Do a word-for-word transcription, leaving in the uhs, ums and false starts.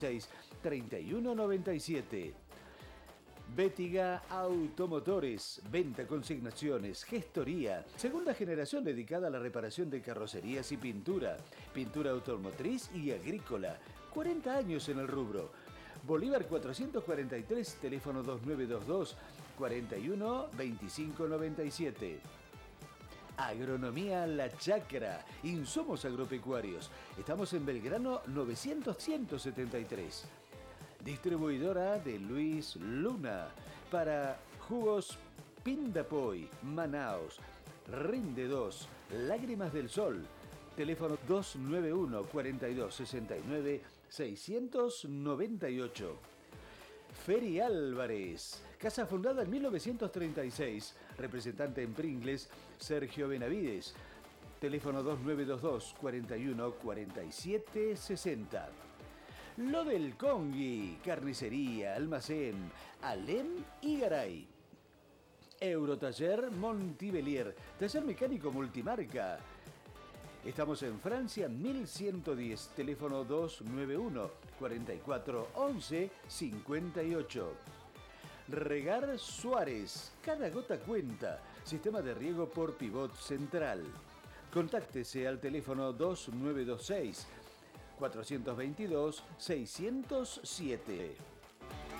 treinta y uno noventa y siete. Bétiga Automotores, venta, consignaciones, gestoría, segunda generación dedicada a la reparación de carrocerías y pintura, pintura automotriz y agrícola, cuarenta años en el rubro. Bolívar cuatrocientos cuarenta y tres, teléfono dos nueve dos dos, cuarenta y uno veinticinco noventa y siete. Agronomía La Chacra, insumos agropecuarios. Estamos en Belgrano novecientos ciento setenta y tres. Distribuidora de Luis Luna para jugos Pindapoy, Manaos, Rinde dos, Lágrimas del Sol. Teléfono dos nueve uno, cuarenta y dos, sesenta y nueve, seiscientos noventa y ocho. Feri Álvarez, casa fundada en mil novecientos treinta y seis, representante en Pringles, Sergio Benavides. Teléfono dos nueve dos dos, cuarenta y uno, cuarenta y siete, sesenta. Lo del Congui, carnicería, almacén, Alem y Garay. Eurotaller Montibelier, taller mecánico multimarca. Estamos en Francia mil ciento diez, teléfono dos nueve uno, cuarenta y cuatro, once, cincuenta y ocho. Regar Suárez, cada gota cuenta, sistema de riego por pivot central. Contáctese al teléfono dos nueve dos seis, cuatrocientos veintidós, seiscientos siete.